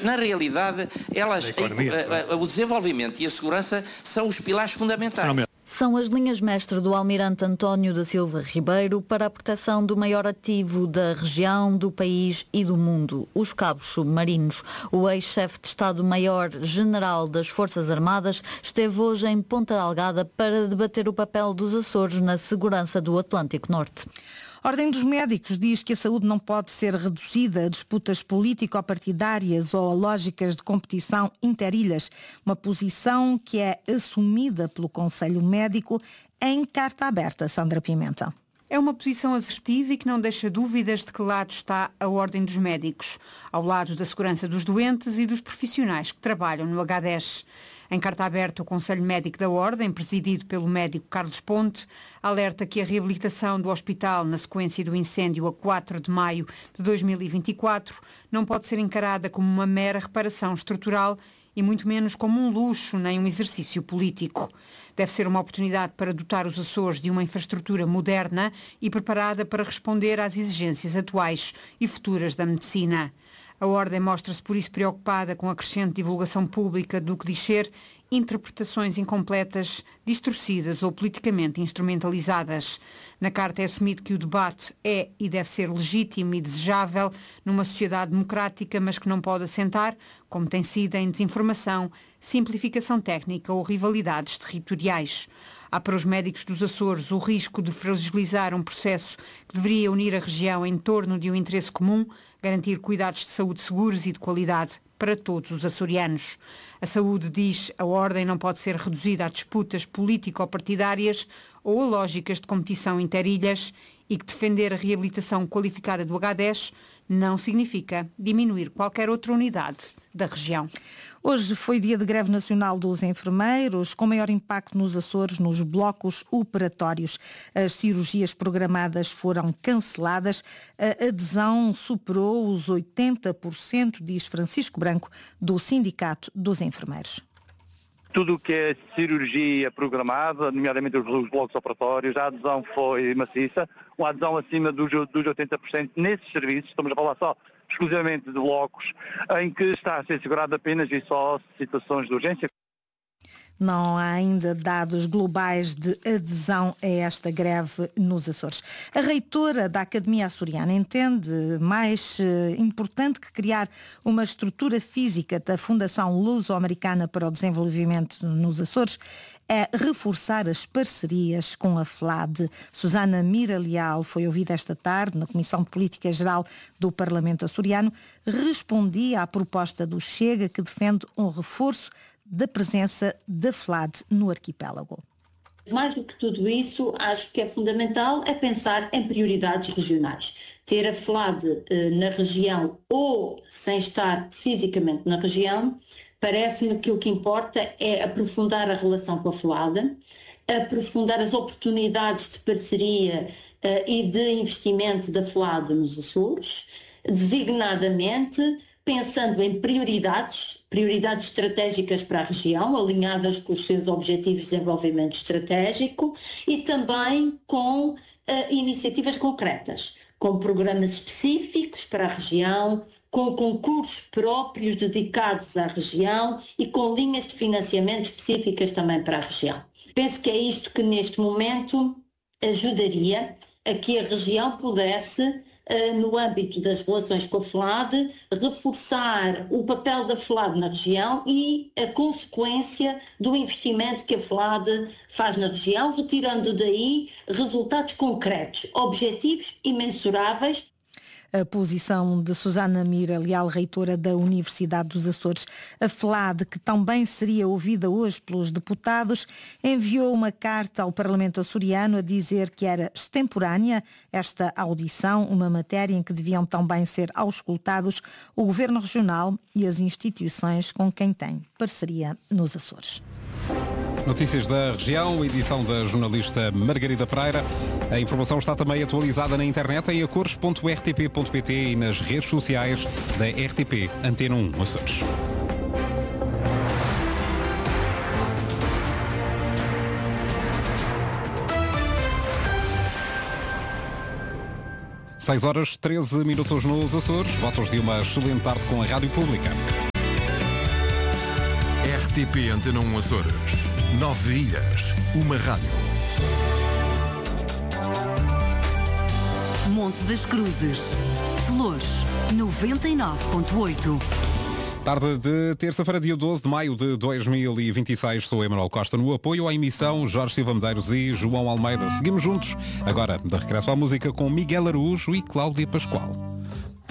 na realidade, o desenvolvimento e a segurança são os pilares fundamentais. São as linhas mestres do almirante António da Silva Ribeiro para a proteção do maior ativo da região, do país e do mundo, os cabos submarinos. O ex-chefe de Estado-Maior-General das Forças Armadas esteve hoje em Ponta Delgada para debater o papel dos Açores na segurança do Atlântico Norte. A Ordem dos Médicos diz que a saúde não pode ser reduzida a disputas político-partidárias ou a lógicas de competição interilhas, uma posição que é assumida pelo Conselho Médico em carta aberta. Sandra Pimenta. É uma posição assertiva e que não deixa dúvidas de que lado está a Ordem dos Médicos, ao lado da segurança dos doentes e dos profissionais que trabalham no H10. Em carta aberta, o Conselho Médico da Ordem, presidido pelo médico Carlos Ponte, alerta que a reabilitação do hospital na sequência do incêndio a 4 de maio de 2024 não pode ser encarada como uma mera reparação estrutural e muito menos como um luxo nem um exercício político. Deve ser uma oportunidade para dotar os Açores de uma infraestrutura moderna e preparada para responder às exigências atuais e futuras da medicina. A Ordem mostra-se por isso preocupada com a crescente divulgação pública do que diz ser interpretações incompletas, distorcidas ou politicamente instrumentalizadas. Na carta é assumido que o debate é e deve ser legítimo e desejável numa sociedade democrática, mas que não pode assentar, como tem sido, em desinformação, simplificação técnica ou rivalidades territoriais. Há para os médicos dos Açores o risco de fragilizar um processo que deveria unir a região em torno de um interesse comum, garantir cuidados de saúde seguros e de qualidade para todos os açorianos. A saúde, diz a Ordem, não pode ser reduzida a disputas político-partidárias ou a lógicas de competição interilhas e que defender a reabilitação qualificada do H10 não significa diminuir qualquer outra unidade da região. Hoje foi dia de greve nacional dos enfermeiros, com maior impacto nos Açores, nos blocos operatórios. As cirurgias programadas foram canceladas. A adesão superou os 80%, diz Francisco Branco, do Sindicato dos Enfermeiros. Tudo o que é cirurgia programada, nomeadamente os blocos operatórios, a adesão foi maciça, uma adesão acima dos 80% nesses serviços, estamos a falar só exclusivamente de blocos, em que está a ser segurado apenas e só situações de urgência. Não há ainda dados globais de adesão a esta greve nos Açores. A reitora da Academia Açoriana entende mais importante que criar uma estrutura física da Fundação Luso-Americana para o Desenvolvimento nos Açores é reforçar as parcerias com a FLAD. Susana Mira Leal foi ouvida esta tarde na Comissão de Política Geral do Parlamento Açoriano. Respondia à proposta do Chega, que defende um reforço da presença da FLAD no arquipélago. Mais do que tudo isso, acho que é fundamental é pensar em prioridades regionais. Ter a FLAD na região ou sem estar fisicamente na região, parece-me que o que importa é aprofundar a relação com a FLAD, aprofundar as oportunidades de parceria e de investimento da FLAD nos Açores, designadamente pensando em prioridades estratégicas para a região, alinhadas com os seus objetivos de desenvolvimento estratégico e também com iniciativas concretas, com programas específicos para a região, com concursos próprios dedicados à região e com linhas de financiamento específicas também para a região. Penso que é isto que neste momento ajudaria a que a região pudesse, no âmbito das relações com a FLAD, reforçar o papel da FLAD na região e a consequência do investimento que a FLAD faz na região, retirando daí resultados concretos, objetivos e mensuráveis. A posição de Susana Mira Leal, reitora da Universidade dos Açores. A FLAD, que também seria ouvida hoje pelos deputados, enviou uma carta ao Parlamento açoriano a dizer que era extemporânea esta audição, uma matéria em que deviam também ser auscultados o Governo Regional e as instituições com quem tem parceria nos Açores. Notícias da região, edição da jornalista Margarida Pereira. A informação está também atualizada na internet em acores.rtp.pt e nas redes sociais da RTP Antena 1 Açores. Seis horas, 13 minutos nos Açores. Votos de uma excelente tarde com a Rádio Pública. RTP Antena 1 Açores. 9 ilhas, uma rádio. Monte das Cruzes. Flores, 99.8. Tarde de terça-feira, dia 12 de maio de 2026. Sou Emanuel Costa. No apoio à emissão, Jorge Silva Medeiros e João Almeida. Seguimos juntos, agora de regresso à música com Miguel Araújo e Cláudia Pascoal.